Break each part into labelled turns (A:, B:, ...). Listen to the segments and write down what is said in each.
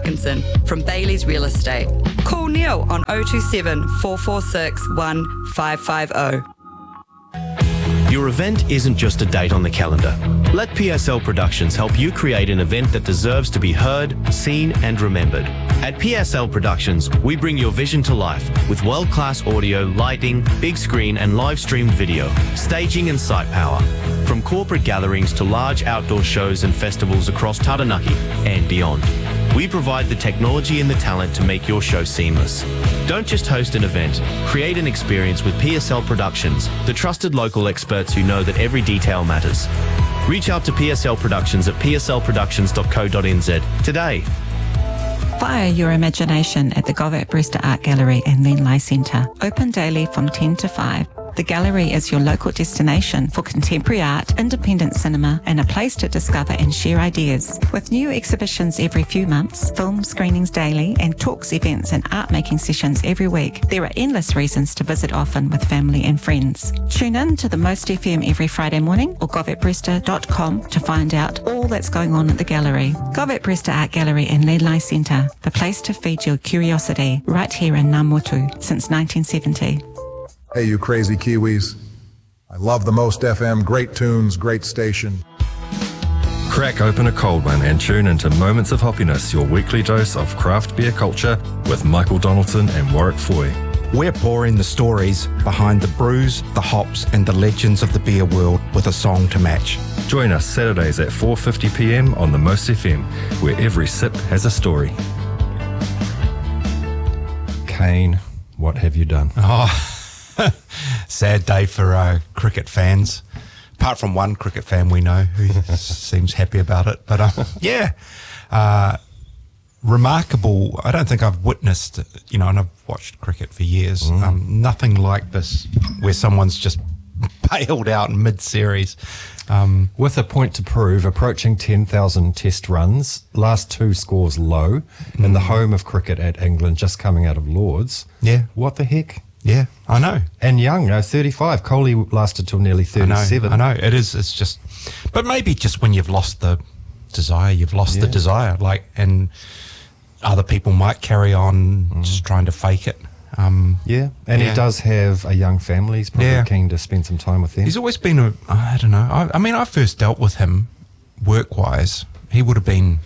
A: Atkinson from Bailey's Real Estate. Call Neil on 027 446 1550.
B: Your event isn't just a date on the calendar. Let PSL Productions help you create an event that deserves to be heard, seen and remembered. At PSL Productions, we bring your vision to life with world-class audio, lighting, big screen and live-streamed video, staging and site power. From corporate gatherings to large outdoor shows and festivals across Taranaki and beyond. We provide the technology and the talent to make your show seamless. Don't just host an event, create an experience with PSL Productions, the trusted local experts who know that every detail matters. Reach out to PSL Productions at pslproductions.co.nz today.
C: Fire your imagination at the Govett Brewster Art Gallery and Lenlai Centre. Open daily from 10 to 5. The gallery is your local destination for contemporary art, independent cinema, and a place to discover and share ideas. With new exhibitions every few months, film screenings daily, and talks, events, and art-making sessions every week, there are endless reasons to visit often with family and friends. Tune in to the Most FM every Friday morning or govettbrewster.com to find out all that's going on at the gallery. Govett Brewster Art Gallery and Lenlai Centre, the place to feed your curiosity, right here in Ngāmotu since 1970.
D: Hey, you crazy Kiwis. I love the Most FM, great tunes, great station.
E: Crack open a cold one and tune into Moments of Hoppiness, your weekly dose of craft beer culture with Michael Donaldson and Warwick Foy.
F: We're pouring the stories behind the brews, the hops and the legends of the beer world with a song to match.
E: Join us Saturdays at 4:50 p.m. on the Most FM, where every sip has a story. Kane, what have you done?
F: Oh, sad day for cricket fans. Apart from one cricket fan we know who seems happy about it. But remarkable. I don't think I've witnessed, and I've watched cricket for years, nothing like this where someone's just bailed out in mid-series.
E: With a point to prove, approaching 10,000 test runs, last two scores low, in the home of cricket at England, just coming out of Lords.
F: Yeah.
E: What the heck?
F: Yeah, I know.
E: And young, 35. Kohli lasted till nearly 37.
F: I know. It is. It's just, but maybe just when you've lost the desire, the desire. And other people might carry on just trying to fake it.
E: He does have a young family. He's probably keen to spend some time with them.
F: He's always been I don't know. I first dealt with him work-wise. He would have been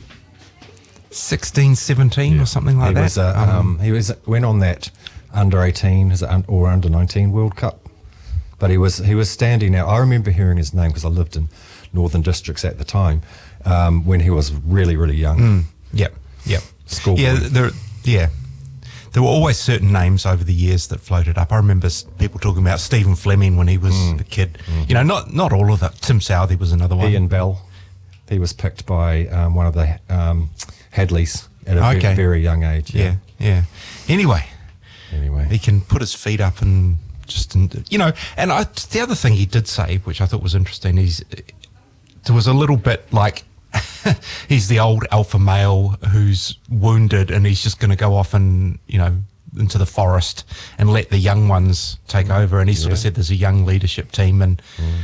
F: 16, 17 or something like that.
E: He went on that under 18 or under 19 World Cup, but he was standing out. I remember hearing his name because I lived in Northern Districts at the time when he was really, really young.
F: Yep.
E: Schoolboy.
F: There were always certain names over the years that floated up. I remember people talking about Stephen Fleming when he was a kid. Not all of that. Tim Southey was another one.
E: Ian Bell. He was picked by one of the Hadleys at a very young age.
F: Yeah. Anyway, he can put his feet up and just, and the other thing he did say, which I thought was interesting, there was a little bit like, he's the old alpha male who's wounded and he's just going to go off and, into the forest and let the young ones take over. And he sort of said there's a young leadership team and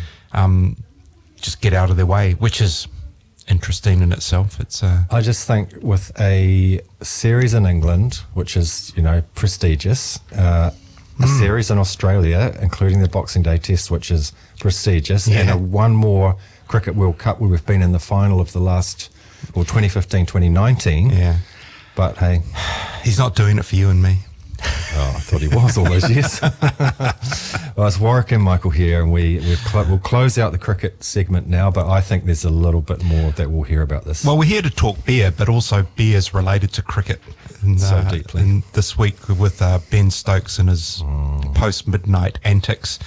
F: just get out of their way, which is interesting in itself.
E: I just think with a series in England, which is, prestigious, a series in Australia, including the Boxing Day Test, which is prestigious, and one more Cricket World Cup where we've been in the final of the last, 2015, 2019.
F: Yeah.
E: But hey.
F: He's not doing it for you and me.
E: Oh, I thought he was all those years. Well, it's Warwick and Michael here, and we'll close out the cricket segment now, but I think there's a little bit more that we'll hear about this.
F: Well, we're here to talk beer, but also beers related to cricket.
E: So deeply.
F: And this week with Ben Stokes and his post-midnight antics.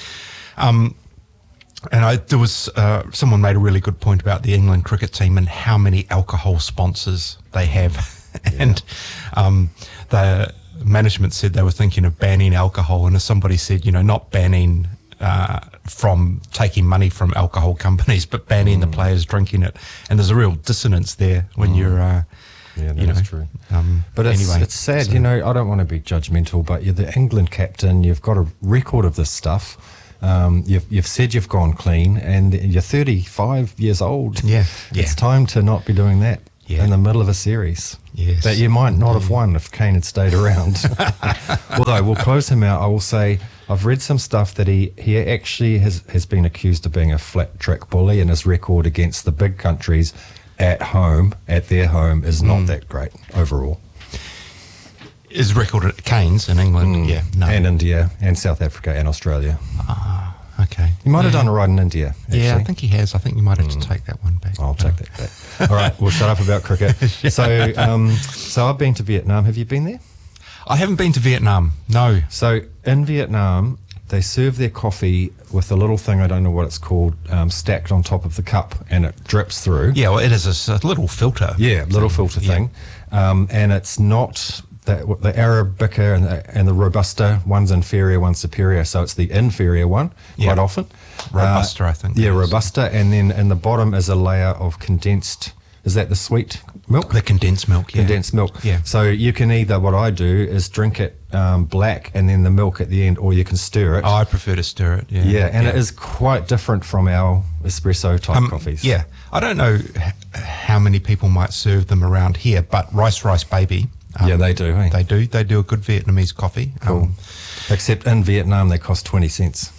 F: There was someone made a really good point about the England cricket team and how many alcohol sponsors they have. And the management said they were thinking of banning alcohol, and as somebody said, not banning from taking money from alcohol companies, but banning the players drinking it. And there's a real dissonance there when you're
E: that's true. But it's sad, I don't want to be judgmental, but you're the England captain, you've got a record of this stuff. You've said you've gone clean, and you're 35 years old.
F: Yeah.
E: It's time to not be doing that.
F: Yeah.
E: in the middle of a series.
F: Yes.
E: That you might not have won if Kane had stayed around. Although we'll close him out. I will say I've read some stuff that he actually has been accused of being a flat track bully, and his record against the big countries at their home, is not that great overall.
F: His record at Canes in England,
E: And India, and South Africa, and Australia.
F: Okay.
E: He might have done all right in India, actually.
F: Yeah, I think he has. I think you might have to take that one back.
E: I'll take that back. All right, we'll shut up about cricket. So I've been to Vietnam. Have you been there?
F: I haven't been to Vietnam, no.
E: So in Vietnam, they serve their coffee with a little thing, I don't know what it's called, stacked on top of the cup, and it drips through.
F: Yeah, well, it is a little filter.
E: Yeah, little filter thing. And it's not... The Arabica and the Robusta, one's inferior, one's superior, so it's the inferior one quite often.
F: Robusta, I think.
E: Yeah, Robusta, and then in the bottom is a layer of condensed, is that the sweet milk?
F: The condensed milk, yeah.
E: Condensed milk.
F: Yeah.
E: So you can either, what I do is drink it black and then the milk at the end, or you can stir it.
F: Oh, I prefer to stir it, yeah.
E: Yeah, and it is quite different from our espresso type coffees.
F: Yeah, I don't know how many people might serve them around here, but Rice Baby...
E: yeah, they do. Hey?
F: They do a good Vietnamese coffee.
E: Cool. Except in Vietnam, they cost 20 cents.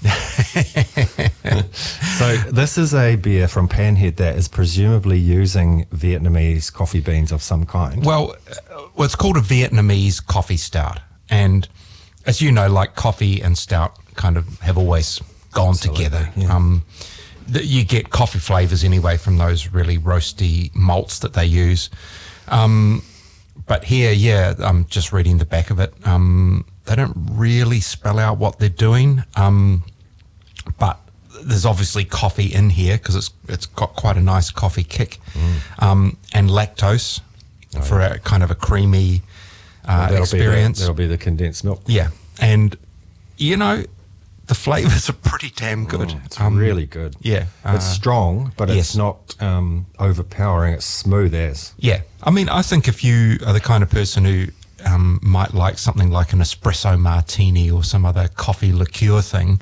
E: So this is a beer from Panhead that is presumably using Vietnamese coffee beans of some kind.
F: Well, it's called a Vietnamese coffee stout. And as you know, like coffee and stout kind of have always gone together.
E: Yeah.
F: You get coffee flavours anyway from those really roasty malts that they use. But here, I'm just reading the back of it. They don't really spell out what they're doing, but there's obviously coffee in here because it's got quite a nice coffee kick, and lactose for a kind of a creamy experience.
E: That'll be the condensed milk.
F: Yeah, and the flavours are pretty damn good.
E: It's really good.
F: Yeah.
E: It's strong, but it's not overpowering. It's smooth as.
F: Yeah. I mean, I think if you are the kind of person who might like something like an espresso martini or some other coffee liqueur thing,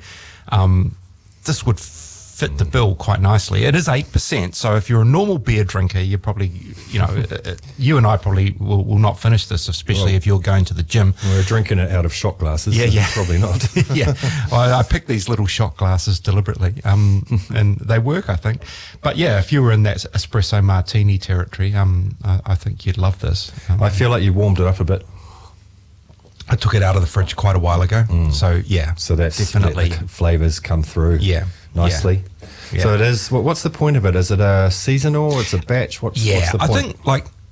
F: this would fit the bill quite nicely. It is 8%, so if you're a normal beer drinker, you're probably, you and I probably will not finish this, especially if you're going to the gym.
E: We're drinking it out of shot glasses.
F: Yeah.
E: Probably not.
F: Yeah. I picked these little shot glasses deliberately, and they work, I think. But yeah, if you were in that espresso martini territory, I think you'd love this.
E: I feel like you warmed it up a bit.
F: I took it out of the fridge quite a while ago, so yeah.
E: So that's
F: definitely
E: the flavours come through.
F: Yeah.
E: Nicely.
F: Yeah.
E: So it is. What's the point of it? Is it a seasonal? It's a batch. What's the point?
F: I think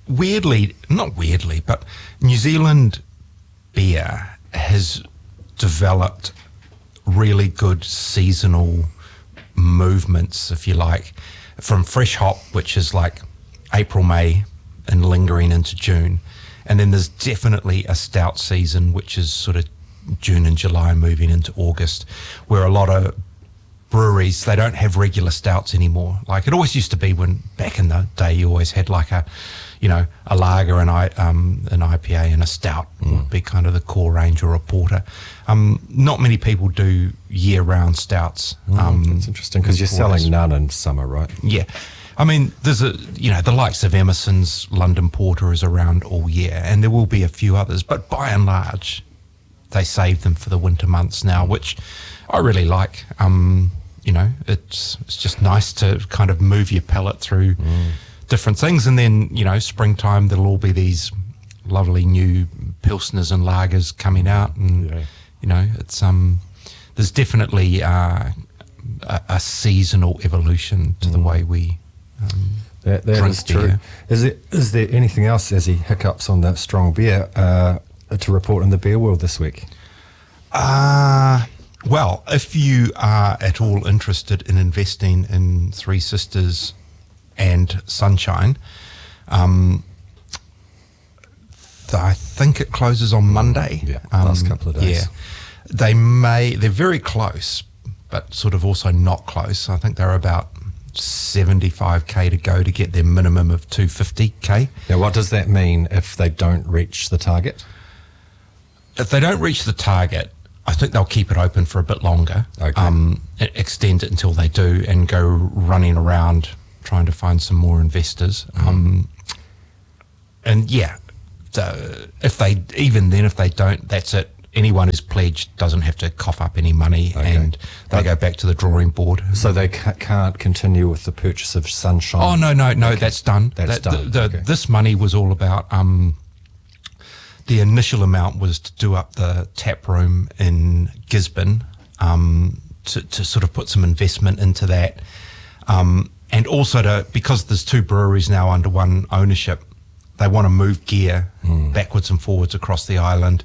F: not weirdly, but New Zealand beer has developed really good seasonal movements, if you like, from fresh hop, which is like April, May, and lingering into June. And then there's definitely a stout season, which is sort of June and July moving into August, where a lot of breweries, they don't have regular stouts anymore. Like it always used to be when back in the day you always had like a lager, an IPA and a stout would be kind of the core range, or a porter. Not many people do year-round stouts.
E: That's interesting because you're selling none in summer, right?
F: Yeah. I mean, there's the likes of Emerson's London Porter is around all year, and there will be a few others, but by and large, they save them for the winter months now, which I really like. It's just nice to kind of move your palate through different things, and then springtime there'll all be these lovely new pilsners and lagers coming out, and it's there's definitely a seasonal evolution to the way we.
E: That is true. Is there anything else, as he hiccups on that strong beer, to report in the beer world this week?
F: Well, if you are at all interested in investing in Three Sisters and Sunshine, I think it closes on Monday.
E: Yeah, last couple of days.
F: Yeah, they're very close, but sort of also not close. I think they're about 75k to go to get their minimum of 250k.
E: Now, what does that mean if they don't reach the target?
F: If they don't reach the target, I think they'll keep it open for a bit longer.
E: Okay.
F: Extend it until they do, and go running around trying to find some more investors. and yeah, so if they don't, that's it. Anyone who's pledged doesn't have to cough up any money, and they go back to the drawing board.
E: So they can't continue with the purchase of Sunshine?
F: Oh, no, that's done.
E: That's done.
F: This money was all about, the initial amount was to do up the tap room in Gisborne, to sort of put some investment into that. And also because there's two breweries now under one ownership, they want to move gear backwards and forwards across the island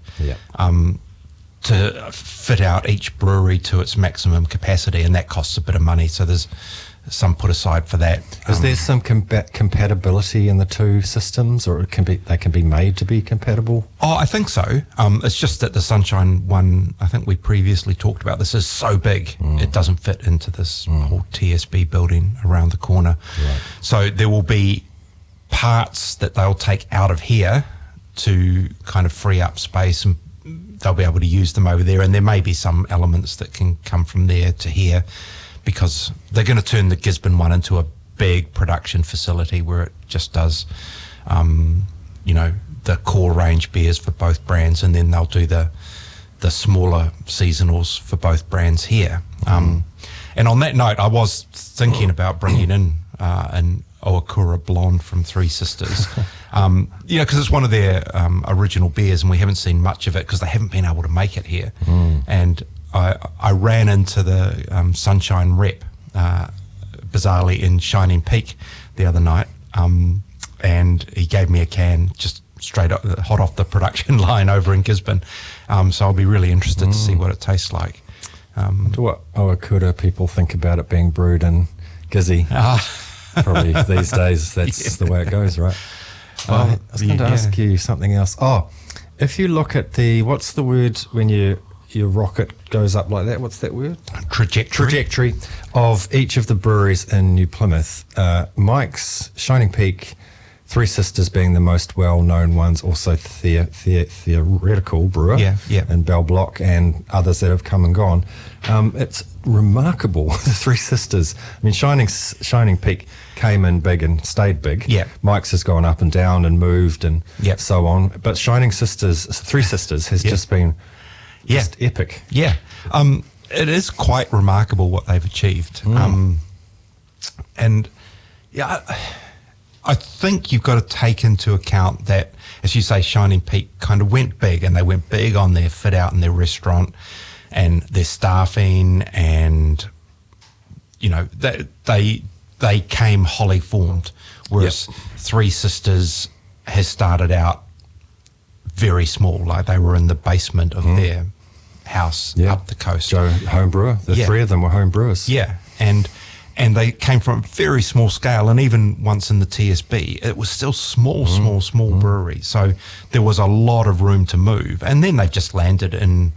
F: to fit out each brewery to its maximum capacity, and that costs a bit of money. So there's some put aside for that.
E: Is there some compatibility in the two systems, or they can be made to be compatible?
F: Oh, I think so. It's just that the Sunshine one, I think we previously talked about, this is so big, it doesn't fit into this whole TSB building around the corner.
E: Right.
F: So there will be parts that they'll take out of here to kind of free up space, and they'll be able to use them over there. And there may be some elements that can come from there to here, because they're going to turn the Gisborne one into a big production facility where it just does, the core range beers for both brands, and then they'll do the smaller seasonals for both brands here. And on that note, I was thinking about bringing in an Owakura Blonde from Three Sisters, because it's one of their original beers, and we haven't seen much of it because they haven't been able to make it here. And I ran into the Sunshine rep, bizarrely, in Shining Peak the other night, and he gave me a can just straight up, hot off the production line over in Gisborne. So I'll be really interested to see what it tastes like.
E: I wonder what Owakura people think about it being brewed in Gizzy. Probably these days that's the way it goes, right? I was going to ask you something else. Oh, if you look at what's the word when your rocket goes up like that? What's that word? Trajectory of each of the breweries in New Plymouth. Mike's, Shining Peak, Three Sisters being the most well-known ones, also Theoretical Brewer and Bell Block, and others that have come and gone. It's remarkable, the Three Sisters. I mean, Shining Peak came in big and stayed big.
F: Yeah.
E: Mike's has gone up and down and moved and so on. But Three Sisters has just been just epic.
F: Yeah. It is quite remarkable what they've achieved. And I think you've got to take into account that, as you say, Shining Peak kind of went big, and they went big on their fit out and their restaurant and their staffing, and they came wholly formed, whereas Three Sisters has started out very small, like they were in the basement of their house up the coast.
E: Joe, home brewer. The three of them were home brewers.
F: Yeah, and they came from a very small scale, and even once in the TSB, it was still small brewery. So there was a lot of room to move, and then they just landed in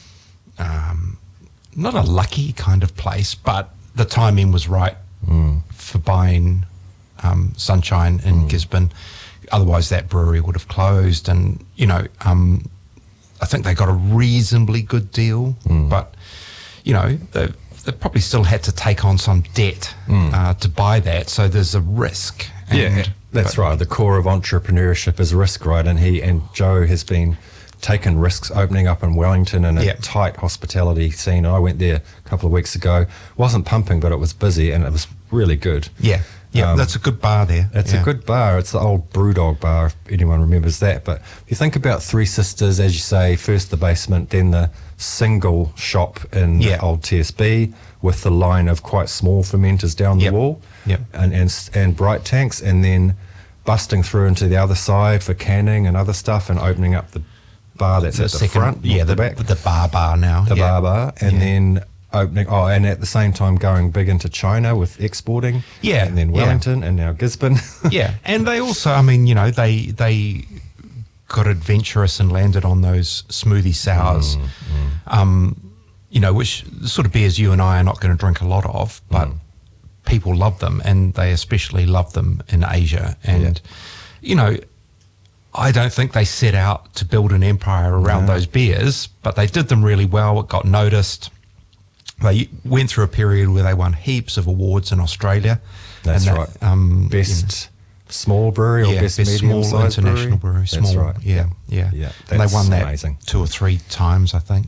F: not a lucky kind of place, but the timing was right for buying Sunshine in Gisborne. Otherwise, that brewery would have closed, and I think they got a reasonably good deal, but they probably still had to take on some debt to buy that, so there's a risk.
E: That's right. The core of entrepreneurship is risk, right? And Joe has been taken risks opening up in Wellington in a tight hospitality scene. I went there a couple of weeks ago. Wasn't pumping, but it was busy, and it was really good.
F: Yeah, that's a good bar there.
E: It's a good bar. It's the old Brewdog bar, if anyone remembers that. But if you think about Three Sisters, as you say, first the basement, then the single shop in the old TSB with the line of quite small fermenters down the wall and bright tanks, and then busting through into the other side for canning and other stuff, and opening up the bar that's at the front, the back.
F: The bar now.
E: The bar, and then opening, and at the same time going big into China with exporting.
F: Yeah.
E: And then Wellington and now Gisborne.
F: And they also, they got adventurous and landed on those smoothie sours, which the sort of beers you and I are not going to drink a lot of, but people love them, and they especially love them in Asia. And, I don't think they set out to build an empire around those beers, but they did them really well. It got noticed. They went through a period where they won heaps of awards in Australia.
E: That's right. Best small brewery or best medium
F: small
E: sized
F: international brewery.
E: That's
F: Small,
E: right.
F: Yeah.
E: Yeah,
F: And they
E: that's
F: won that
E: amazing.
F: 2 or 3 times, I think.